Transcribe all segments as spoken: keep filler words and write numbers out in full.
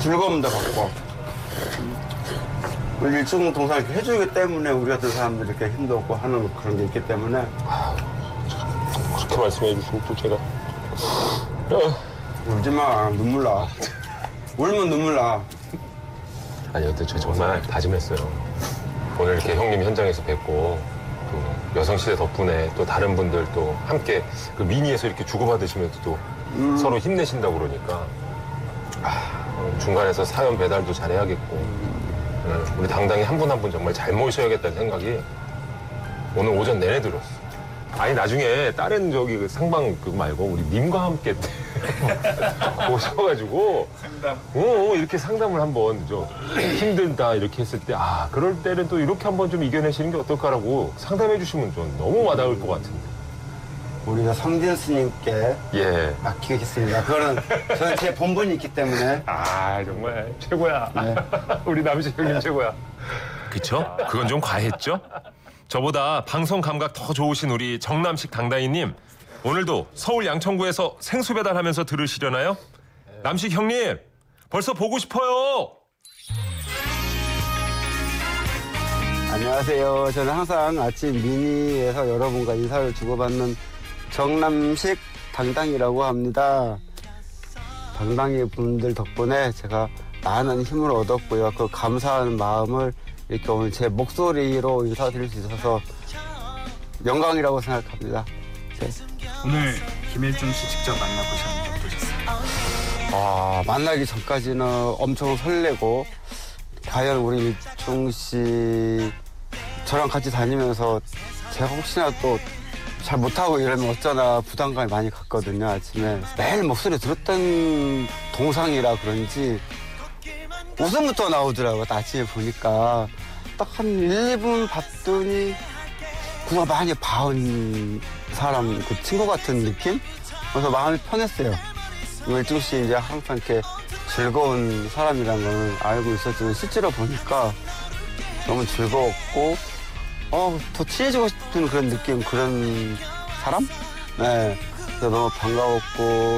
즐거움도 받고 우리 일중 동상 이렇게 해주기 때문에 우리 같은 사람들이 이렇게 힘도 없고 하는 그런 게 있기 때문에 그렇게 말씀해 주시면 또 제가 울지 마. 눈물 나. 울면 눈물 나. 아니 근데 저 정말 다짐했어요. 오늘 이렇게 형님 현장에서 뵙고 또 여성시대 덕분에 또 다른 분들 또 함께 그 미니에서 이렇게 주고받으시면서 또 음. 서로 힘내신다고 그러니까 아, 어, 중간에서 사연 배달도 잘해야겠고 음, 우리 당당히 한 분 한 분 정말 잘 모셔야겠다는 생각이 오늘 오전 내내 들었어. 아니 나중에 다른 저기 그 상방 그거 말고 우리 님과 함께 오셔가지고 상담. 어, 이렇게 상담을 한번 좀 힘들다 이렇게 했을 때 아 그럴 때는 또 이렇게 한번 좀 이겨내시는 게 어떨까라고 상담해 주시면 좀 너무 와닿을 것 같은데. 우리가 성진 스님께 예. 맡기겠습니다. 그거는 저는 제 본분이 있기 때문에. 아 정말 최고야. 네. 우리 남식 형님 최고야. 그쵸? 그건 좀 과했죠? 저보다 방송 감각 더 좋으신 우리 정남식 당당이님 오늘도 서울 양천구에서 생수 배달하면서 들으시려나요? 남식 형님 벌써 보고 싶어요. 안녕하세요. 저는 항상 아침 미니에서 여러분과 인사를 주고받는 정남식 당당이라고 합니다. 당당이 분들 덕분에 제가 많은 힘을 얻었고요. 그 감사하는 마음을 이렇게 오늘 제 목소리로 인사드릴 수 있어서 영광이라고 생각합니다. 네. 오늘 김일중 씨 직접 만나보셨는데 어떠셨어요? 아, 만나기 전까지는 엄청 설레고 과연 우리 일중 씨 저랑 같이 다니면서 제가 혹시나 또 잘 못하고 이러면 어쩌나 부담감이 많이 갔거든요. 아침에 매일 목소리 들었던 동상이라 그런지 웃음부터 나오더라고요. 아침에 보니까 딱 한 일, 이 분 봤더니 그가 많이 봐온 사람, 그 친구 같은 느낌? 그래서 마음이 편했어요. 일중 씨 이제 항상 이렇게 즐거운 사람이라는 걸 알고 있었지만 실제로 보니까 너무 즐거웠고 어, 더 친해지고 싶은 그런 느낌, 그런 사람? 네. 그래서 너무 반가웠고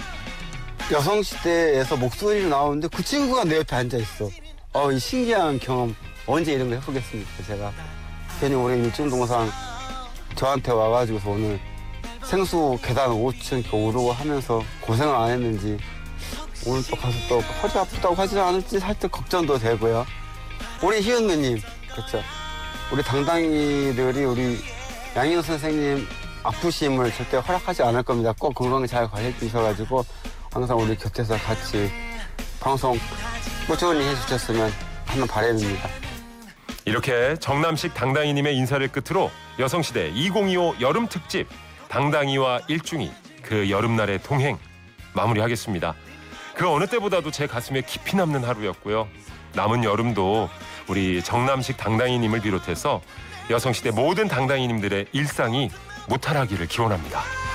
여성시대에서 목소리가 나오는데 그 친구가 내 옆에 앉아있어. 어, 이 신기한 경험 언제 이런 거 해보겠습니까, 제가. 괜히 우리 일중동상 저한테 와가지고서 오늘 생수 계단 오 층 이렇게 오르고 하면서 고생을 안 했는지 오늘 또 가서 또 허리 아프다고 하지 않을지 살짝 걱정도 되고요. 우리 희은 누님, 그렇죠. 우리 당당이들이 우리 양희은 선생님 아프심을 절대 허락하지 않을 겁니다. 꼭 건강히 잘 관리해 주셔가지고 항상 우리 곁에서 같이 방송 꾸준히 해주셨으면 하는 바람입니다. 이렇게 정남식 당당이님의 인사를 끝으로 여성시대 이천이십오 여름 특집 당당이와 일중이 그 여름날의 동행 마무리하겠습니다. 그 어느 때보다도 제 가슴에 깊이 남는 하루였고요. 남은 여름도 우리 정남식 당당이님을 비롯해서 여성시대 모든 당당이님들의 일상이 무탈하기를 기원합니다.